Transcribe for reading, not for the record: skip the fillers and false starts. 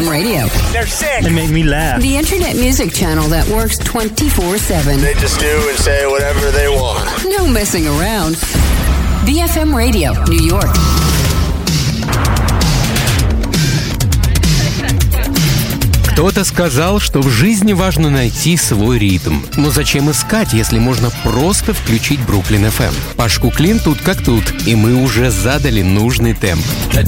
Radio. They're sick. They make me laugh. The internet music channel that works 24/7. They just do and say whatever they want. No messing around. BFM Radio, New York. Кто-то сказал, что в жизни важно найти свой ритм. Но зачем искать, если можно просто включить Бруклин FM? Пашку Клин тут как тут, и мы уже задали нужный темп.